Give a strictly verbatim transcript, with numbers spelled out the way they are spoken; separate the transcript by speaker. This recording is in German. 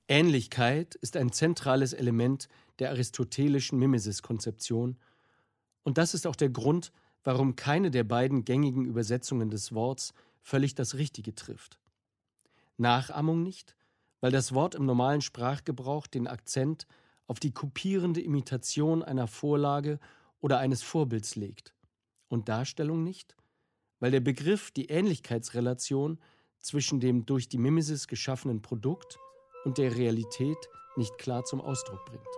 Speaker 1: Ähnlichkeit ist ein zentrales Element der aristotelischen Mimesis-Konzeption, und das ist auch der Grund, warum keine der beiden gängigen Übersetzungen des Worts völlig das Richtige trifft. Nachahmung nicht, weil das Wort im normalen Sprachgebrauch den Akzent auf die kopierende Imitation einer Vorlage oder eines Vorbilds legt. Und Darstellung nicht, weil der Begriff die Ähnlichkeitsrelation zwischen dem durch die Mimesis geschaffenen Produkt und der Realität nicht klar zum Ausdruck bringt.